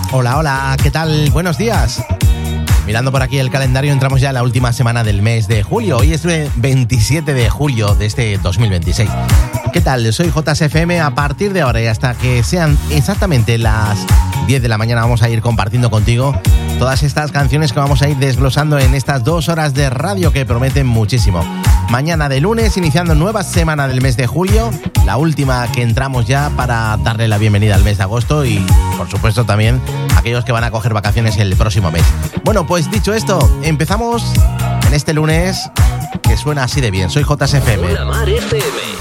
Hola, hola, ¿qué tal? Buenos días. Mirando por aquí el calendario, entramos ya en la última semana del mes de julio. Hoy es el 27 de julio de este 2026. ¿Qué tal? Soy JSFM. A partir de ahora y hasta que sean exactamente las 10 de la mañana vamos a ir compartiendo contigo todas estas canciones que vamos a ir desglosando en estas 2 horas de radio que prometen muchísimo. Mañana de lunes, iniciando nueva semana del mes de julio, la última que entramos ya para darle la bienvenida al mes de agosto y, por supuesto, también a aquellos que van a coger vacaciones el próximo mes. Bueno, pues dicho esto, empezamos en este lunes que suena así de bien. Soy JSFM. Hola Mar FM.